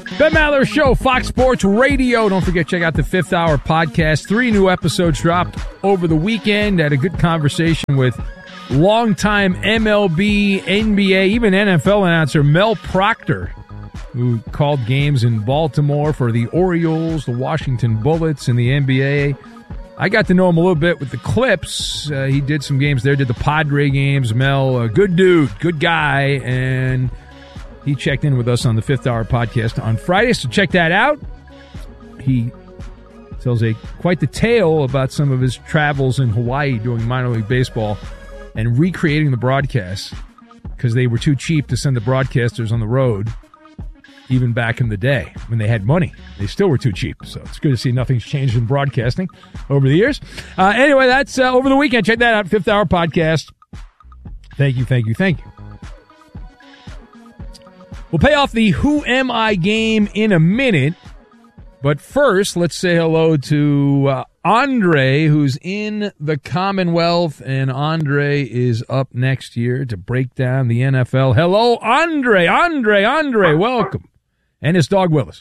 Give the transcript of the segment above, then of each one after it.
Ben Maller Show, Fox Sports Radio. Don't forget, check out the Fifth Hour podcast. 3 new episodes dropped over the weekend. Had a good conversation with longtime MLB, NBA, even NFL announcer Mel Proctor, who called games in Baltimore for the Orioles, the Washington Bullets, and the NBA. I got to know him a little bit with the Clips. He did some games there, did the Padre games. Mel, good dude, good guy, and he checked in with us on the Fifth Hour podcast on Friday, so check that out. He tells quite the tale about some of his travels in Hawaii doing minor league baseball and recreating the broadcasts because they were too cheap to send the broadcasters on the road, even back in the day when they had money. They still were too cheap, so it's good to see nothing's changed in broadcasting over the years. Anyway, that's over the weekend. Check that out, Fifth Hour podcast. Thank you. We'll pay off the Who Am I game in a minute, but first, let's say hello to Andre, who's in the Commonwealth, and Andre is up next year to break down the NFL. Hello, Andre, welcome. And his dog, Willis.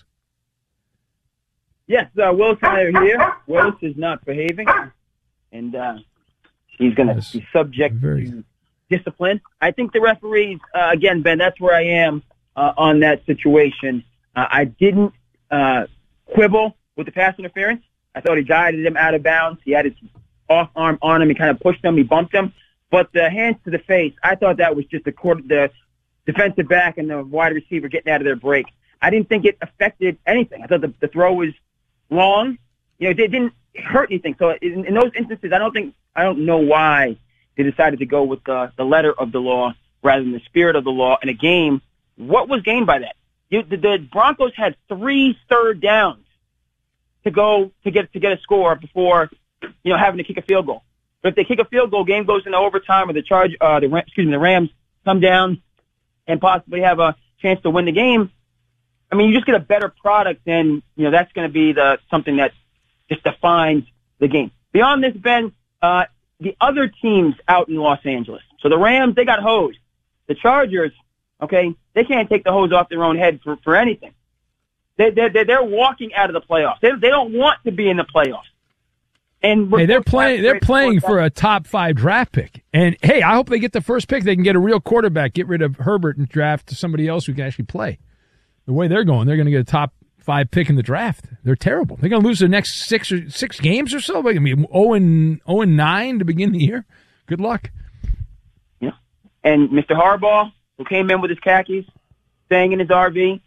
Yes, Willis and I are here. Willis is not behaving, and he's going to be subject to discipline. I think the referees, again, Ben, that's where I am on that situation. I didn't quibble with the pass interference. I thought he guided him out of bounds. He had his off arm on him. He kind of pushed him. He bumped him. But the hands to the face, I thought that was just the defensive back and the wide receiver getting out of their break. I didn't think it affected anything. I thought the throw was long. It didn't hurt anything. So in those instances, I don't know why they decided to go with the letter of the law rather than the spirit of the law in a game. What was gained by that? The Broncos had 3 third downs to go to get a score before having to kick a field goal. But if they kick a field goal, game goes into overtime, or the Rams come down and possibly have a chance to win the game. I mean, you just get a better product, and that's going to be something that just defines the game. Beyond this, Ben, the other teams out in Los Angeles. So the Rams, they got hosed. The Chargers, okay, they can't take the hose off their own head for anything. They're walking out of the playoffs. They don't want to be in the playoffs. And they're playing for a top 5 draft pick. And hey, I hope they get the first pick. They can get a real quarterback, get rid of Herbert, and draft somebody else who can actually play. The way they're going to get a top 5 pick in the draft. They're terrible. They're going to lose the next 6 games or so. I mean, 0-9 to begin the year. Good luck. Yeah. And Mr. Harbaugh, who came in with his khakis, staying in his RV,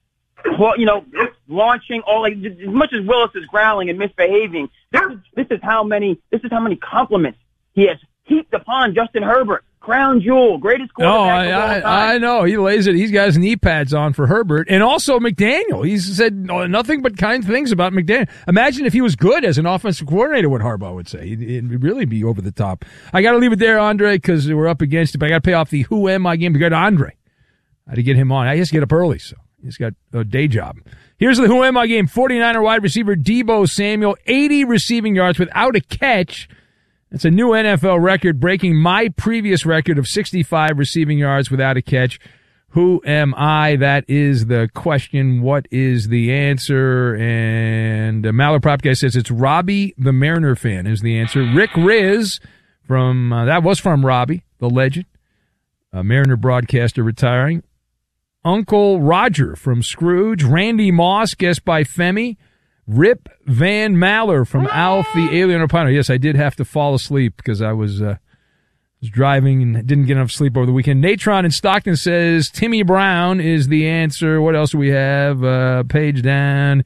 launching as much as Willis is growling and misbehaving. This is how many compliments he has heaped upon Justin Herbert. Crown jewel, greatest quarterback of all time. I know. He lays it. He's got his knee pads on for Herbert. And also McDaniel. He's said nothing but kind things about McDaniel. Imagine if he was good as an offensive coordinator, what Harbaugh would say. He'd really be over the top. I got to leave it there, Andre, because we're up against it. But I got to pay off the Who Am I game to go to Andre. I had to get him on. I just get up early, so he's got a day job. Here's the Who Am I game. 49er wide receiver Deebo Samuel, 80 receiving yards without a catch. It's a new NFL record, breaking my previous record of 65 receiving yards without a catch. Who am I? That is the question. What is the answer? And Maller Prop Guy says it's Robbie the Mariner fan is the answer. Rick Riz that was from Robbie, the legend, Mariner broadcaster retiring. Uncle Roger from Scrooge. Randy Moss, guessed by Femi. Rip Van Maller from Alf the Alien Opiner. Yes, I did have to fall asleep because I was driving and didn't get enough sleep over the weekend. Natron in Stockton says Timmy Brown is the answer. What else do we have? Page down.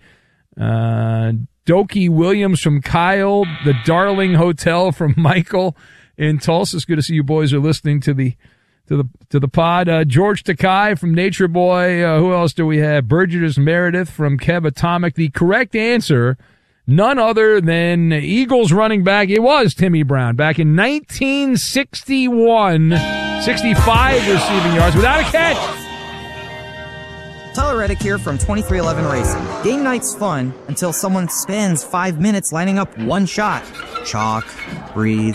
Doki Williams from Kyle. The Darling Hotel from Michael in Tulsa. It's good to see you boys are listening to the pod. George Takai from Nature Boy. Who else do we have? Burgess Meredith from Kev Atomic. The correct answer, none other than Eagles running back. It was Timmy Brown back in 1961. 65 receiving yards without a catch. Tyler Reddick here from 2311 Racing. Game night's fun until someone spends 5 minutes lining up one shot. Chalk, breathe,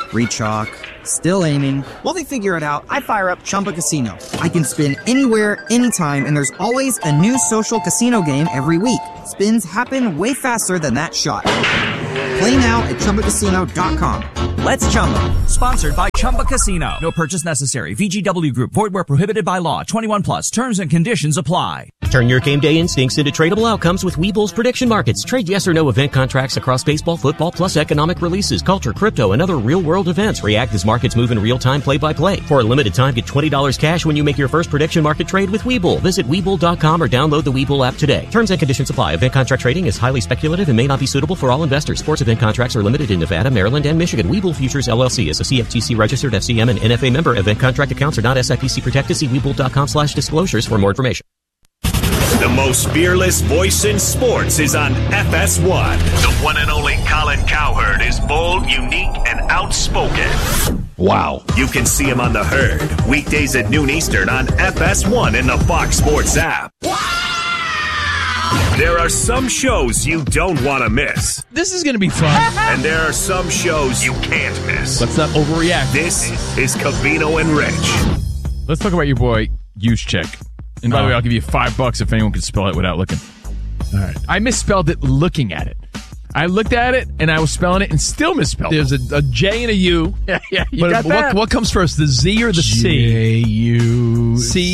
Rechalk. Still aiming. While they figure it out, I fire up Chumba Casino. I can spin anywhere, anytime, and there's always a new social casino game every week. Spins happen way faster than that shot. Play now at ChumbaCasino.com. Let's Chumba. Sponsored by Chumba Casino. No purchase necessary. VGW Group. Void where prohibited by law. 21 plus. Terms and conditions apply. Turn your game day instincts into tradable outcomes with Webull's prediction markets. Trade yes or no event contracts across baseball, football, plus economic releases, culture, crypto, and other real-world events. React as markets move in real time, play-by-play. For a limited time, get $20 cash when you make your first prediction market trade with Webull. Visit Webull.com or download the Webull app today. Terms and conditions apply. Event contract trading is highly speculative and may not be suitable for all investors. Sports event contracts are limited in Nevada, Maryland, and Michigan. Webull Futures LLC is a CFTC registered FCM and NFA member. Event contract accounts are not SIPC protected. See Webull.com/disclosures for more information. The most fearless voice in sports is on FS1. The one and only Colin Cowherd is bold, unique, and outspoken. Wow. You can see him on The Herd, weekdays at noon Eastern on FS1 and the Fox Sports app. There are some shows you don't want to miss. This is going to be fun. And there are some shows you can't miss. Let's not overreact. This is Covino and Rich. Let's talk about your boy, Juszczyk. And by the way, I'll give you $5 if anyone can spell it without looking. All right. I misspelled it looking at it. I looked at it, and I was spelling it and still misspelled There's it. a J and a U. Yeah, you But got that. what comes first, the Z or the C? J-U...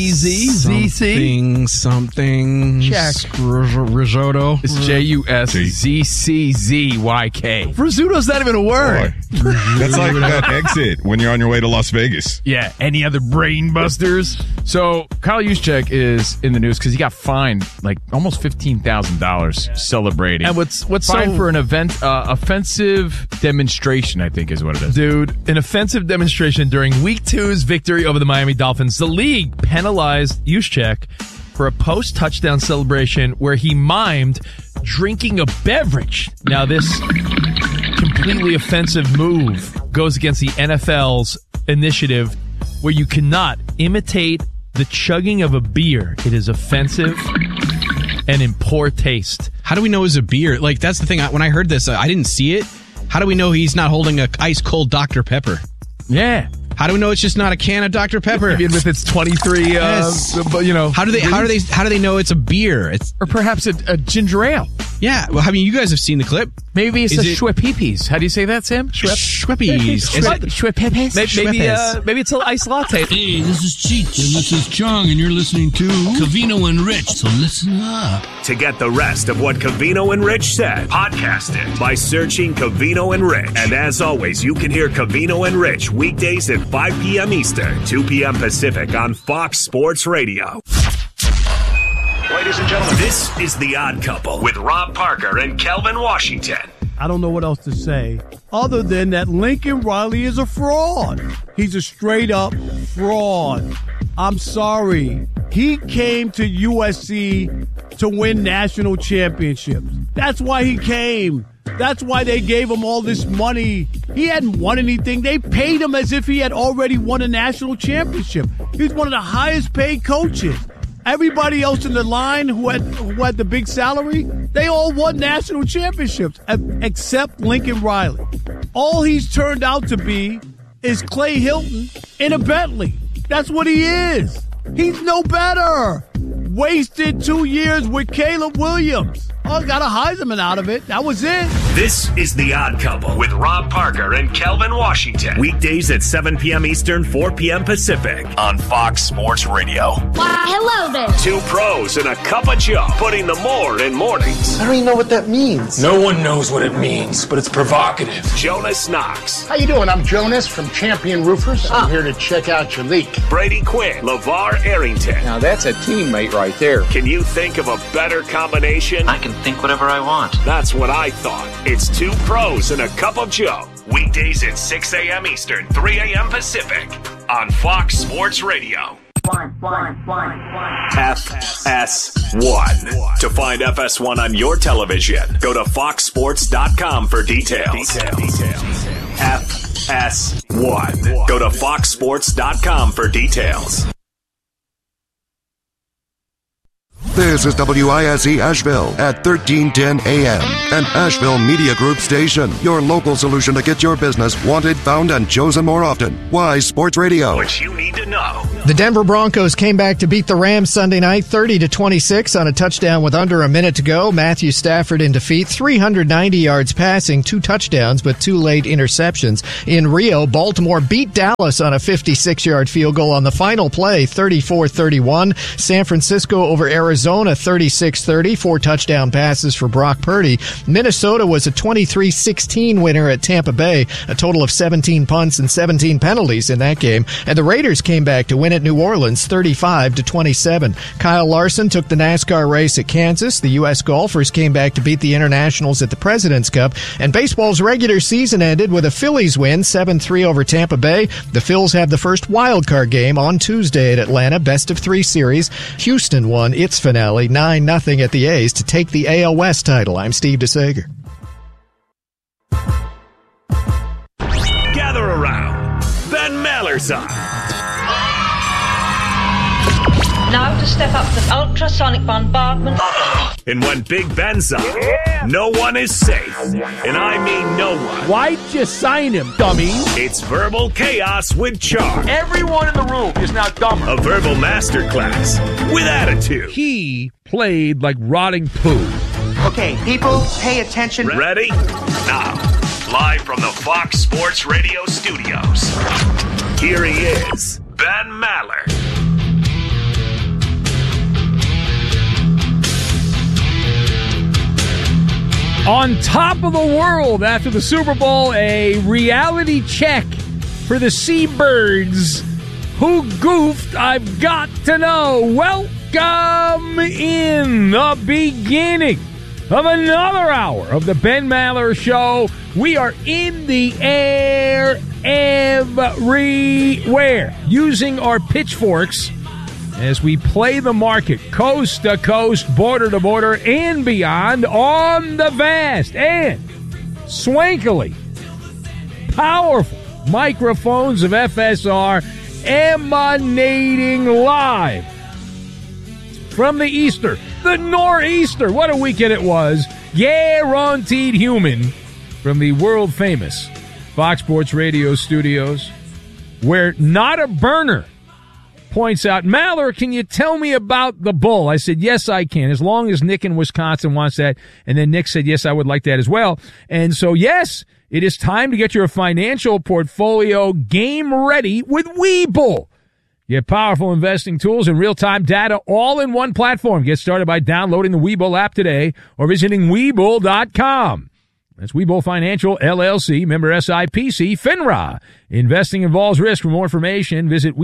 C-Z? Something... Check. Risotto. It's Juszczyk. Risotto's not even a word. That's like that exit when you're on your way to Las Vegas. Yeah, any other brain busters? So, Kyle Juszczyk is in the news because he got fined like almost $15,000 celebrating. And what's fined so... for an event, offensive demonstration, I think is what it is. Dude, an offensive demonstration during Week 2's victory over the Miami Dolphins. The league penalized Juszczyk for a post-touchdown celebration where he mimed drinking a beverage. Now, this completely offensive move goes against the NFL's initiative where you cannot imitate the chugging of a beer. It is offensive and in poor taste. How do we know it's a beer? Like, that's the thing. When I heard this, I didn't see it. How do we know he's not holding a ice-cold Dr. Pepper? Yeah. How do we know it's just not a can of Dr. Pepper? Even with its 23, yes. How do they know it's a beer? Or perhaps a ginger ale. Yeah. Well, I mean, you guys have seen the clip. Maybe it's Schweppes. How do you say that, Sam? Schweppes. Schweppes. Maybe it's an iced latte. Hey, this is Cheech, and this is Chung, and you're listening to Covino and Rich, so listen up. To get the rest of what Covino and Rich said, podcast it by searching Covino and Rich. And as always, you can hear Covino and Rich weekdays at 5 p.m. Eastern, 2 p.m. Pacific on Fox Sports Radio. Ladies and gentlemen, this is The Odd Couple with Rob Parker and Kelvin Washington. I don't know what else to say other than that Lincoln Riley is a fraud. He's a straight-up fraud. I'm sorry. He came to USC to win national championships. That's why he came. That's why they gave him all this money. He hadn't won anything. They paid him as if he had already won a national championship. He's one of the highest paid coaches. Everybody else in the line who had the big salary, they all won national championships, except Lincoln Riley. All he's turned out to be is Clay Hilton in a Bentley. That's what he is. He's no better. Wasted 2 years with Caleb Williams. Oh, got a Heisman out of it. That was it. This is The Odd Couple with Rob Parker and Kelvin Washington. Weekdays at 7 p.m. Eastern, 4 p.m. Pacific on Fox Sports Radio. Why, hello there. Two pros and a cup of Joe, putting the more in mornings. I don't even know what that means. No one knows what it means, but it's provocative. Jonas Knox. How you doing? I'm Jonas from Champion Roofers. I'm here to check out your leak. Brady Quinn. LeVar Arrington. Now that's a teammate right there. Can you think of a better combination? I can think whatever I want. That's what I thought. It's two pros and a cup of Joe. Weekdays at 6 a.m. Eastern, 3 a.m. Pacific on Fox Sports Radio. FS1. To find FS1 on your television, go to foxsports.com for details. FS1. Go to foxsports.com for details. This is WISE Asheville at 1310 AM, an Asheville Media Group station. Your local solution to get your business wanted, found, and chosen more often. Wise Sports Radio. What you need to know. The Denver Broncos came back to beat the Rams Sunday night 30-26 on a touchdown with under a minute to go. Matthew Stafford in defeat, 390 yards passing, 2 touchdowns, but 2 late interceptions. In Rio, Baltimore beat Dallas on a 56-yard field goal on the final play, 34-31. San Francisco over Arizona, 36-30, 4 touchdown passes for Brock Purdy. Minnesota was a 23-16 winner at Tampa Bay, a total of 17 punts and 17 penalties in that game. And the Raiders came back to win at New Orleans, 35-27. Kyle Larson took the NASCAR race at Kansas. The U.S. golfers came back to beat the Internationals at the President's Cup. And baseball's regular season ended with a Phillies win, 7-3 over Tampa Bay. The Phils have the first wild card game on Tuesday at Atlanta, best of 3 series. Houston won its finale 9-0 at the A's to take the AL West title. I'm Steve DeSager. Gather around. Ben Maller's on. Now to step up to ultrasonic bombardment. And when Big Ben's on, no one is safe. And I mean no one. Why'd you sign him, dummy? It's Verbal Chaos with Charm. Everyone in the room is now dumber. A verbal masterclass with attitude. He played like rotting poo. Okay, people, pay attention. Ready? Now, live from the Fox Sports Radio studios, here he is, Ben Maller. On top of the world after the Super Bowl, a reality check for the Seabirds. Who goofed? I've got to know. Welcome in the beginning of another hour of the Ben Maller Show. We are in the air everywhere using our pitchforks as we play the market coast to coast, border to border, and beyond on the vast and swankily powerful microphones of FSR emanating live from the Easter, the Nor'easter. What a weekend it was. Guaranteed human from the world famous Fox Sports Radio studios, where Not a Burner points out, Maller, can you tell me about the bull? I said, yes, I can, as long as Nick in Wisconsin wants that. And then Nick said, yes, I would like that as well. And so, yes, it is time to get your financial portfolio game ready with Webull. Get powerful investing tools and real-time data all in one platform. Get started by downloading the Webull app today or visiting Webull.com. That's Webull Financial, LLC, member SIPC, FINRA. Investing involves risk. For more information, visit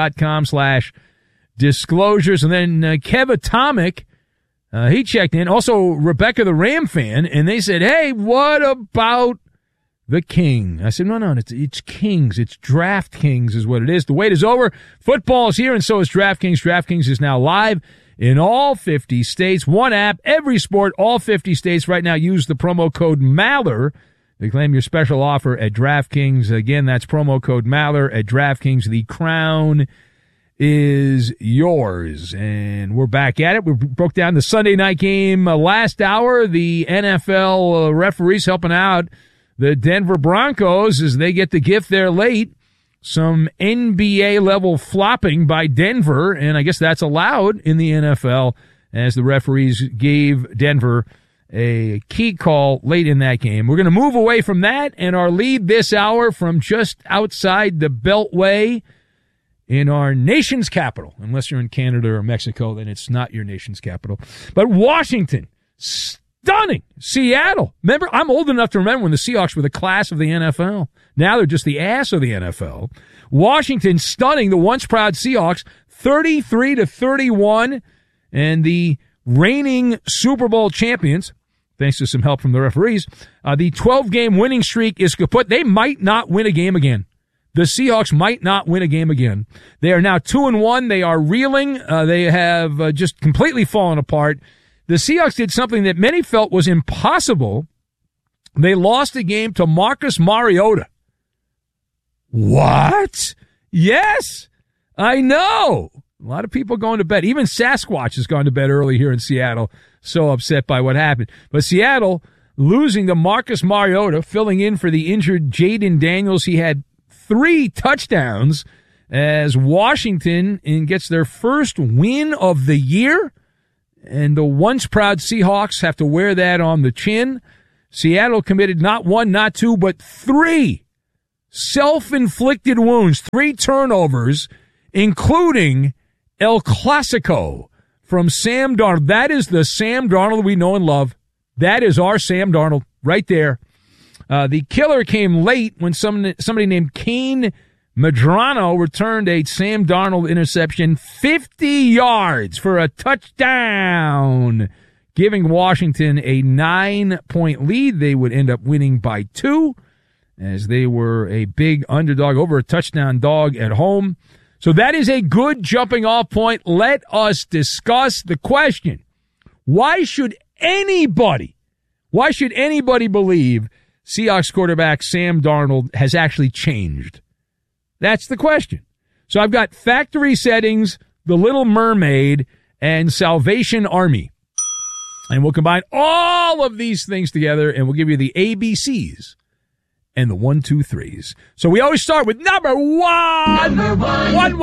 Webull.com/disclosures. And then Kev Atomic, he checked in. Also, Rebecca the Ram fan, and they said, hey, what about the King? I said, no, it's Kings. It's DraftKings is what it is. The wait is over. Football is here, and so is DraftKings. DraftKings is now live in all 50 states. One app, every sport, all 50 states. Right now, use the promo code Maller to claim your special offer at DraftKings. Again, that's promo code Maller at DraftKings. The crown is yours. And we're back at it. We broke down the Sunday night game last hour. The NFL referees helping out the Denver Broncos as they get the gift there late. Some NBA-level flopping by Denver, and I guess that's allowed in the NFL as the referees gave Denver a key call late in that game. We're going to move away from that and our lead this hour from just outside the Beltway in our nation's capital. Unless you're in Canada or Mexico, then it's not your nation's capital. But Washington, stunning. Seattle. Remember, I'm old enough to remember when the Seahawks were the class of the NFL. Now they're just the ass of the NFL. Washington stunning the once proud Seahawks 33-31, and the reigning Super Bowl champions, thanks to some help from the referees, the 12-game winning streak is kaput. They might not win a game again. The Seahawks might not win a game again. They are now 2-1. They are reeling. They have just completely fallen apart. The Seahawks did something that many felt was impossible. They lost a game to Marcus Mariota. What? Yes, I know. A lot of people going to bed. Even Sasquatch has gone to bed early here in Seattle, so upset by what happened. But Seattle losing to Marcus Mariota, filling in for the injured Jaden Daniels. He had 3 touchdowns as Washington gets their first win of the year. And the once proud Seahawks have to wear that on the chin. Seattle committed not 1, not 2, but 3 self-inflicted wounds, 3 turnovers, including El Clasico from Sam Darnold. That is the Sam Darnold we know and love. That is our Sam Darnold right there. The killer came late when somebody named Kane Medrano returned a Sam Darnold interception, 50 yards for a touchdown, giving Washington a 9-point lead. They would end up winning by 2 as they were a big underdog, over a touchdown dog at home. So that is a good jumping off point. Let us discuss the question. Why should anybody believe Seahawks quarterback Sam Darnold has actually changed? That's the question. So I've got Factory Settings, The Little Mermaid, and Salvation Army. And we'll combine all of these things together, and we'll give you the ABCs and the 1, 2, 3s. So we always start with number 1. Number 1.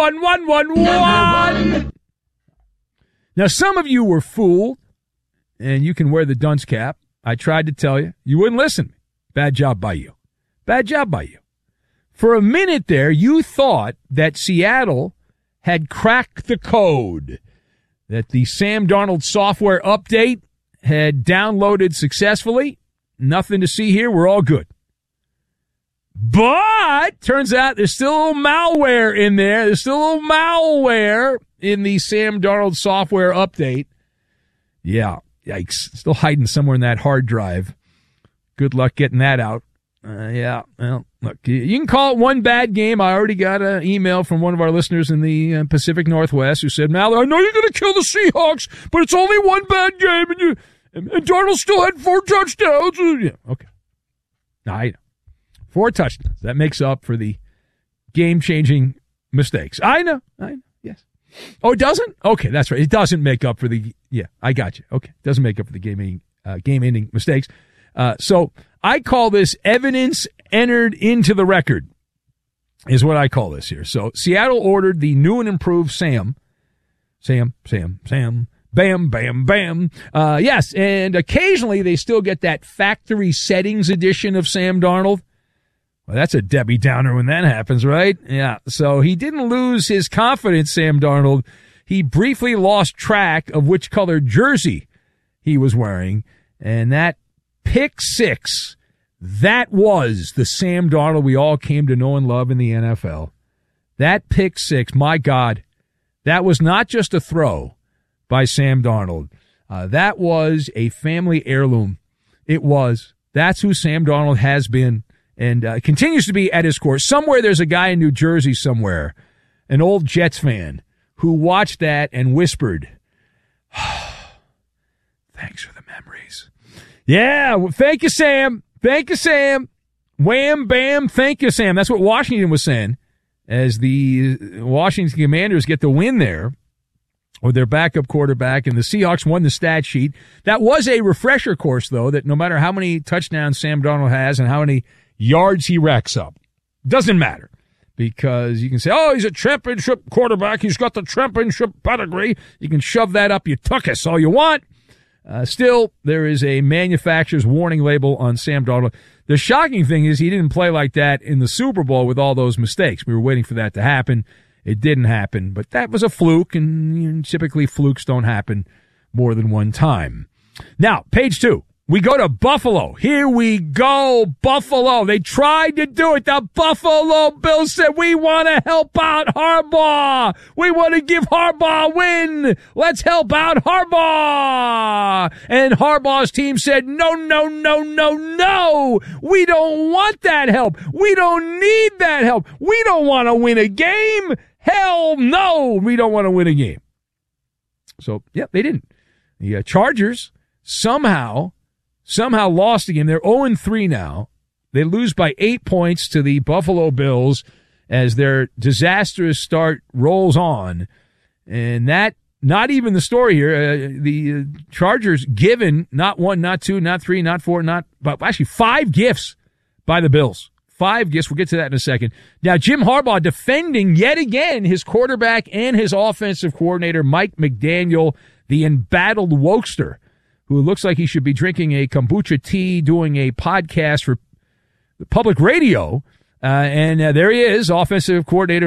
1. Now, some of you were fooled, and you can wear the dunce cap. I tried to tell you. You wouldn't listen. Bad job by you. Bad job by you. For a minute there, you thought that Seattle had cracked the code, that the Sam Darnold software update had downloaded successfully. Nothing to see here. We're all good. But turns out there's still a little malware in there. There's still a little malware in the Sam Darnold software update. Yeah, yikes. Still hiding somewhere in that hard drive. Good luck getting that out. Yeah, well, look, you can call it one bad game. I already got an email from one of our listeners in the Pacific Northwest who said, Mal, I know you're going to kill the Seahawks, but it's only one bad game, and Darnold still had 4 touchdowns. Yeah, okay. I know. 4 touchdowns. That makes up for the game-changing mistakes. I know, yes. Oh, it doesn't? Okay, that's right. It doesn't make up for the, yeah, I got you. Okay, it doesn't make up for the game-ending mistakes. So I call this evidence entered into the record, is what I call this here. So Seattle ordered the new and improved Sam, bam, bam, bam. Yes, and occasionally they still get that factory settings edition of Sam Darnold. Well, that's a Debbie Downer when that happens, right? Yeah, so he didn't lose his confidence, Sam Darnold. He briefly lost track of which color jersey he was wearing, and that pick 6, that was the Sam Darnold we all came to know and love in the NFL. That pick 6, my God, that was not just a throw by Sam Darnold. That was a family heirloom. It was. That's who Sam Darnold has been and continues to be at his core. Somewhere there's a guy in New Jersey somewhere, an old Jets fan, who watched that and whispered, thanks for the memories. Yeah, well, thank you, Sam. Thank you, Sam. Wham, bam, thank you, Sam. That's what Washington was saying as the Washington Commanders get the win there with their backup quarterback, and the Seahawks won the stat sheet. That was a refresher course, though, that no matter how many touchdowns Sam Darnold has and how many yards he racks up, doesn't matter. Because you can say, oh, he's a championship quarterback. He's got the championship pedigree. You can shove that up your tuchus all you want. Still, there is a manufacturer's warning label on Sam Darnold. The shocking thing is he didn't play like that in the Super Bowl with all those mistakes. We were waiting for that to happen. It didn't happen, but that was a fluke, and typically flukes don't happen more than one time. Now, page 2. We go to Buffalo. Here we go, Buffalo. They tried to do it. The Buffalo Bills said, we want to help out Harbaugh. We want to give Harbaugh a win. Let's help out Harbaugh. And Harbaugh's team said, no. We don't want that help. We don't need that help. We don't want to win a game. Hell no, we don't want to win a game. So, yeah, they didn't. The Chargers somehow lost the game. They're 0-3 now. They lose by 8 points to the Buffalo Bills as their disastrous start rolls on. And that, not even the story here. The Chargers given not 1, not 2, not 3, not 4, but actually 5 gifts by the Bills. 5 gifts. We'll get to that in a second. Now, Jim Harbaugh defending yet again his quarterback and his offensive coordinator, Mike McDaniel, the embattled wokester, who looks like he should be drinking a kombucha tea, doing a podcast for public radio. And there he is, offensive coordinator